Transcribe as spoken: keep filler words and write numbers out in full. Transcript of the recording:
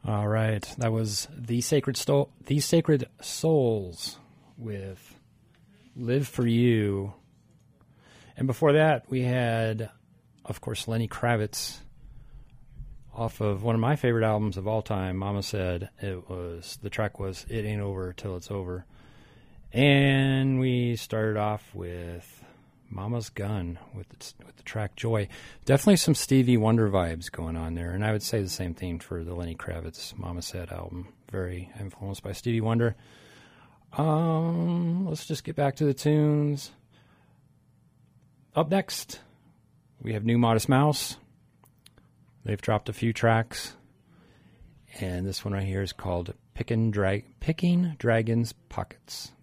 All right, that was the Sacred Sto- the Sacred Souls with "Live for You," and before that we had, of course, Lenny Kravitz off of one of my favorite albums of all time. Mama Said. It was the track was "It Ain't Over Till It's Over," and we started off with Mama's Gun with the, with the track Joy. Definitely some Stevie Wonder vibes going on there, and I would say the same thing for the Lenny Kravitz Mama Said album. Very influenced by Stevie Wonder. Um, let's just get back to the tunes. Up next, we have New Modest Mouse. They've dropped a few tracks, and this one right here is called Pickin' Dra- Picking Dragons' Pockets.